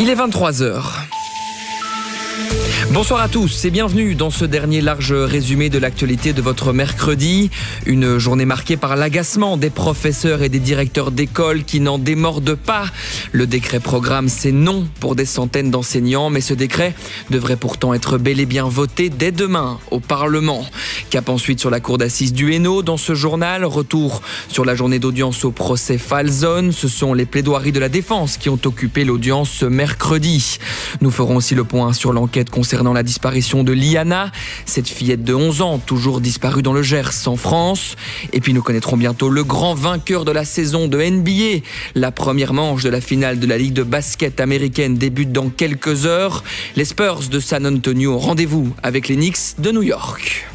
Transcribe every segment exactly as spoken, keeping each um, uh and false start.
Il est vingt-trois heures. Bonsoir à tous et bienvenue dans ce dernier large résumé de l'actualité de votre mercredi. Une journée marquée par l'agacement des professeurs et des directeurs d'école qui n'en démordent pas. Le décret programme, c'est non pour des centaines d'enseignants, mais ce décret devrait pourtant être bel et bien voté dès demain au Parlement. Cap ensuite sur la cour d'assises du Hainaut dans ce journal. Retour sur la journée d'audience au procès Falzone. Ce sont les plaidoiries de la défense qui ont occupé l'audience ce mercredi. Nous ferons aussi le point sur l'enquête concernant la disparition de Liana, cette fillette de onze ans, toujours disparue dans le Gers en France. Et puis nous connaîtrons bientôt le grand vainqueur de la saison de N B A. La première manche de la finale de la Ligue de basket américaine débute dans quelques heures. Les Spurs de San Antonio, rendez-vous avec les Knicks de New York.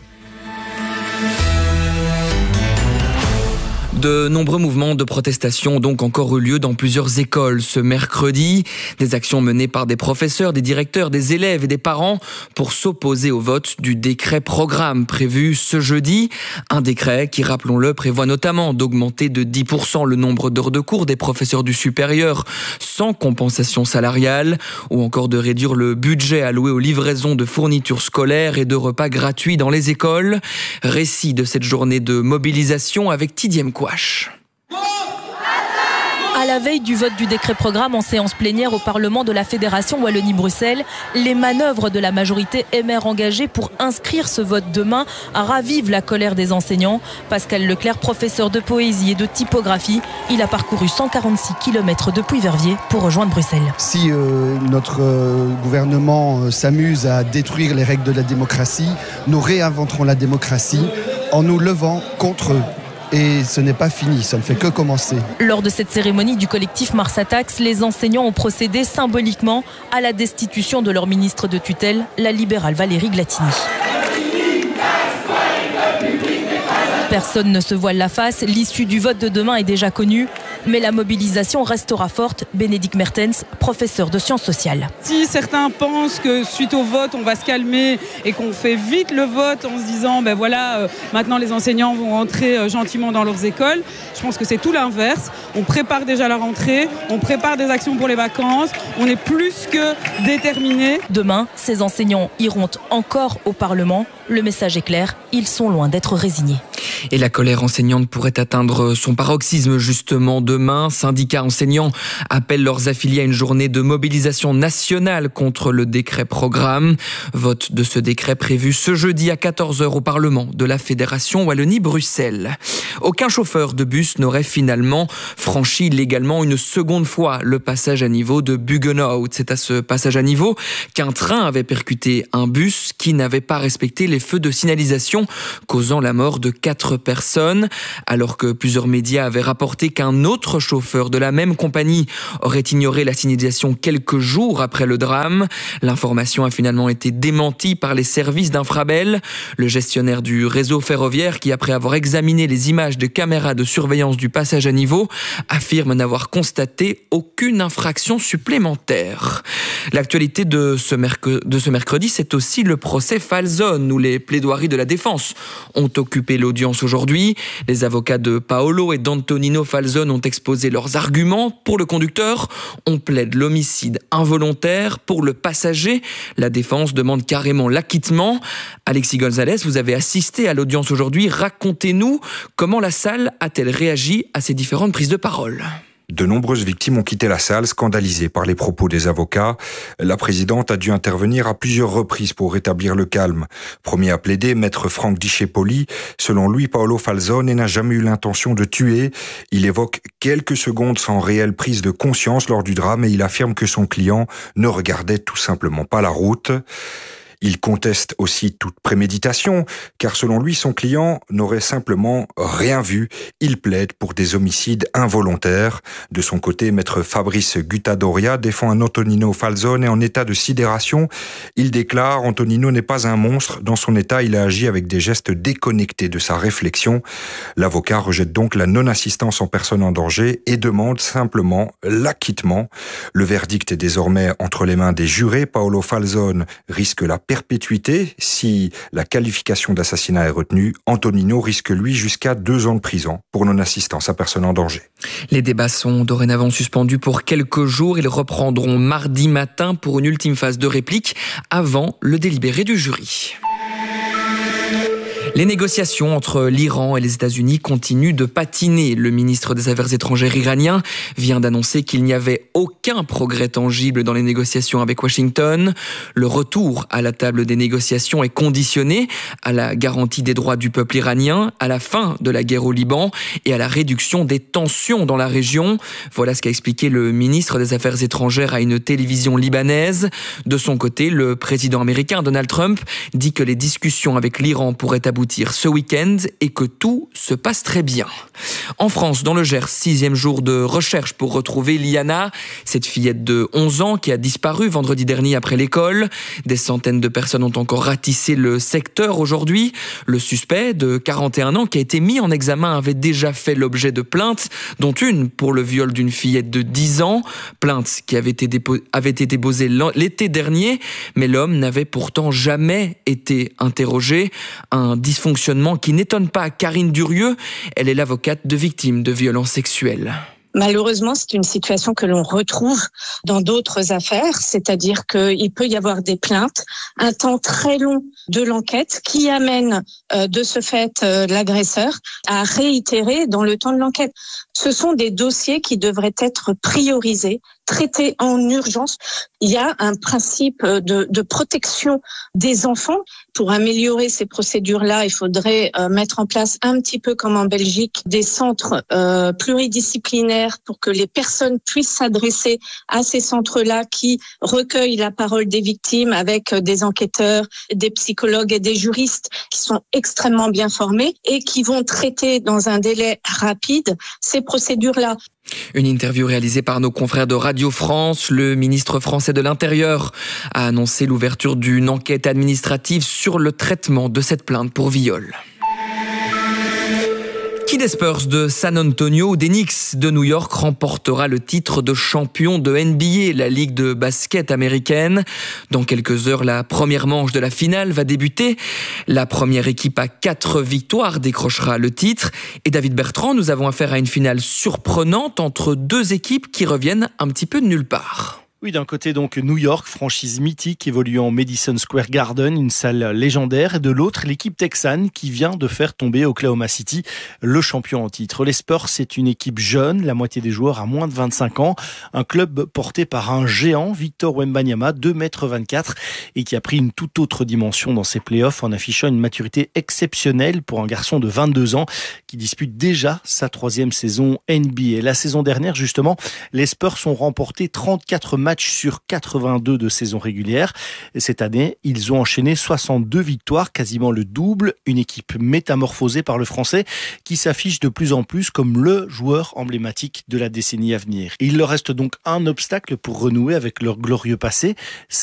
De nombreux mouvements de protestation ont donc encore eu lieu dans plusieurs écoles ce mercredi. Des actions menées par des professeurs, des directeurs, des élèves et des parents pour s'opposer au vote du décret programme prévu ce jeudi. Un décret qui, rappelons-le, prévoit notamment d'augmenter de dix pour cent le nombre d'heures de cours des professeurs du supérieur sans compensation salariale ou encore de réduire le budget alloué aux livraisons de fournitures scolaires et de repas gratuits dans les écoles. Récit de cette journée de mobilisation avec Tidiem Kouache. À la veille du vote du décret programme en séance plénière au Parlement de la Fédération Wallonie-Bruxelles, les manœuvres de la majorité M R engagées pour inscrire ce vote demain ravivent la colère des enseignants. Pascal Leclerc, professeur de poésie et de typographie, il a parcouru cent quarante-six kilomètres depuis Verviers pour rejoindre Bruxelles. Si euh, notre euh, gouvernement euh, s'amuse à détruire les règles de la démocratie, nous réinventerons la démocratie en nous levant contre eux. Et ce n'est pas fini, ça ne fait que commencer. Lors de cette cérémonie du collectif Mars Attacks, les enseignants ont procédé symboliquement à la destitution de leur ministre de tutelle, la libérale Valérie Glatini. Personne ne se voile la face, l'issue du vote de demain est déjà connue, mais la mobilisation restera forte. Bénédicte Mertens, professeur de sciences sociales. Si certains pensent que suite au vote, on va se calmer et qu'on fait vite le vote en se disant ben voilà, euh, maintenant les enseignants vont rentrer euh, gentiment dans leurs écoles, je pense que c'est tout l'inverse. On prépare déjà la rentrée, on prépare des actions pour les vacances, on est plus que déterminés. Demain, ces enseignants iront encore au Parlement. Le message est clair, ils sont loin d'être résignés. Et la colère enseignante pourrait atteindre son paroxysme justement demain. Syndicats enseignants appellent leurs affiliés à une journée de mobilisation nationale contre le décret programme. Vote de ce décret prévu ce jeudi à quatorze heures au Parlement de la Fédération Wallonie-Bruxelles. Aucun chauffeur de bus n'aurait finalement franchi légalement une seconde fois le passage à niveau de Buggenhout. C'est à ce passage à niveau qu'un train avait percuté un bus qui n'avait pas respecté les feux de signalisation, causant la mort de quatre personnes, alors que plusieurs médias avaient rapporté qu'un autre chauffeur de la même compagnie aurait ignoré la signalisation quelques jours après le drame. L'information a finalement été démentie par les services d'Infrabel. Le gestionnaire du réseau ferroviaire, qui après avoir examiné les images de caméras de surveillance du passage à niveau, affirme n'avoir constaté aucune infraction supplémentaire. L'actualité de ce, merc- de ce mercredi, c'est aussi le procès Falzone, où les plaidoiries de la défense ont occupé l'audience aujourd'hui. Les avocats de Paolo et d'Antonino Falzone ont exposé leurs arguments. Pour le conducteur, on plaide l'homicide involontaire. Pour le passager, la défense demande carrément l'acquittement. Alexis Gonzalez, vous avez assisté à l'audience aujourd'hui. Racontez-nous comment la salle a-t-elle réagi à ces différentes prises de parole ? De nombreuses victimes ont quitté la salle, scandalisées par les propos des avocats. La présidente a dû intervenir à plusieurs reprises pour rétablir le calme. Premier à plaider, maître Franck Discepoli. Selon lui, Paolo Falzone n'a jamais eu l'intention de tuer. Il évoque quelques secondes sans réelle prise de conscience lors du drame et il affirme que son client ne regardait tout simplement pas la route. Il conteste aussi toute préméditation, car selon lui, son client n'aurait simplement rien vu. Il plaide pour des homicides involontaires. De son côté, maître Fabrice Guttadoria défend un Antonino Falzone en état de sidération. Il déclare « Antonino n'est pas un monstre. Dans son état, il a agi avec des gestes déconnectés de sa réflexion. » L'avocat rejette donc la non-assistance en personne en danger et demande simplement l'acquittement. Le verdict est désormais entre les mains des jurés. Paolo Falzone risque la perpétuité. Si la qualification d'assassinat est retenue, Antonino risque lui jusqu'à deux ans de prison pour non-assistance à personne en danger. Les débats sont dorénavant suspendus pour quelques jours. Ils reprendront mardi matin pour une ultime phase de réplique avant le délibéré du jury. Les négociations entre l'Iran et les États-Unis continuent de patiner. Le ministre des Affaires étrangères iranien vient d'annoncer qu'il n'y avait aucun progrès tangible dans les négociations avec Washington. Le retour à la table des négociations est conditionné à la garantie des droits du peuple iranien, à la fin de la guerre au Liban et à la réduction des tensions dans la région. Voilà ce qu'a expliqué le ministre des Affaires étrangères à une télévision libanaise. De son côté, le président américain Donald Trump dit que les discussions avec l'Iran pourraient aboutir ce week-end et que tout se passe très bien. En France, dans le Gers, sixième jour de recherche pour retrouver Liana, cette fillette de onze ans qui a disparu vendredi dernier après l'école. Des centaines de personnes ont encore ratissé le secteur aujourd'hui. Le suspect de quarante et un ans qui a été mis en examen avait déjà fait l'objet de plaintes, dont une pour le viol d'une fillette de dix ans. Plainte qui avait été, dépo- avait été déposée l'été dernier, mais l'homme n'avait pourtant jamais été interrogé. Un dysfonctionnement qui n'étonne pas Karine Durieux. Elle est l'avocate de victimes de violences sexuelles. Malheureusement, c'est une situation que l'on retrouve dans d'autres affaires, c'est-à-dire qu'il peut y avoir des plaintes, un temps très long de l'enquête qui amène euh, de ce fait euh, l'agresseur à réitérer dans le temps de l'enquête. Ce sont des dossiers qui devraient être priorisés, traités en urgence. Il y a un principe de, de protection des enfants. Pour améliorer ces procédures-là, il faudrait euh, mettre en place un petit peu comme en Belgique des centres euh, pluridisciplinaires pour que les personnes puissent s'adresser à ces centres-là qui recueillent la parole des victimes avec des enquêteurs, des psychologues et des juristes qui sont extrêmement bien formés et qui vont traiter dans un délai rapide ces procédures-là. Une interview réalisée par nos confrères de Radio France. Le ministre français de l'Intérieur a annoncé l'ouverture d'une enquête administrative sur le traitement de cette plainte pour viol. Qui des Spurs de San Antonio ou des Knicks de New York remportera le titre de champion de N B A, la ligue de basket américaine. Dans quelques heures, la première manche de la finale va débuter. La première équipe à quatre victoires décrochera le titre. Et David Bertrand, nous avons affaire à une finale surprenante entre deux équipes qui reviennent un petit peu de nulle part. Oui, d'un côté donc New York, franchise mythique évoluant au Madison Square Garden, une salle légendaire, et de l'autre l'équipe texane qui vient de faire tomber Oklahoma City, le champion en titre. Les Spurs, c'est une équipe jeune, la moitié des joueurs a moins de vingt-cinq ans, un club porté par un géant, Victor Wembanyama, deux mètres vingt-quatre, et qui a pris une toute autre dimension dans ses playoffs en affichant une maturité exceptionnelle pour un garçon de vingt-deux ans qui dispute déjà sa troisième saison N B A. La saison dernière, justement, les Spurs ont remporté trente-quatre matchs sur quatre-vingt-deux de saison régulière. Et cette année, ils ont enchaîné soixante-deux victoires, quasiment le double. Une équipe métamorphosée par le Français qui s'affiche de plus en plus comme le joueur emblématique de la décennie à venir. Et il leur reste donc un obstacle pour renouer avec leur glorieux passé.